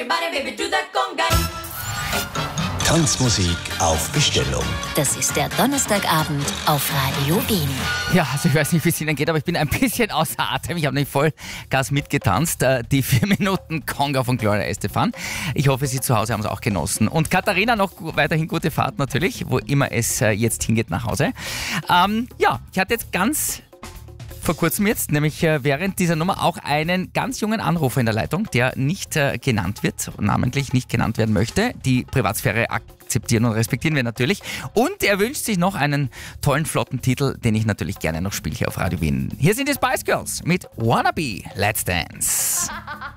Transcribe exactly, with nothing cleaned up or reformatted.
your body, baby, do that conga. Tanzmusik auf Bestellung. Das ist der Donnerstagabend auf Radio Wien. Ja, also ich weiß nicht, wie es Ihnen geht, aber ich bin ein bisschen außer Atem. Ich habe nicht voll Gas mitgetanzt. Äh, Die vier Minuten Conga von Gloria Estefan. Ich hoffe, Sie zu Hause haben es auch genossen. Und Katharina, noch weiterhin gute Fahrt natürlich, wo immer es äh, jetzt hingeht nach Hause. Ähm, ja, ich hatte jetzt ganz vor kurzem jetzt, nämlich äh, während dieser Nummer, auch einen ganz jungen Anrufer in der Leitung, der nicht äh, genannt wird, namentlich nicht genannt werden möchte. Die Privatsphäre akzeptieren und respektieren wir natürlich. Und er wünscht sich noch einen tollen, flotten Titel, den ich natürlich gerne noch spiele hier auf Radio Wien. Hier sind die Spice Girls mit Wannabe. Let's Dance.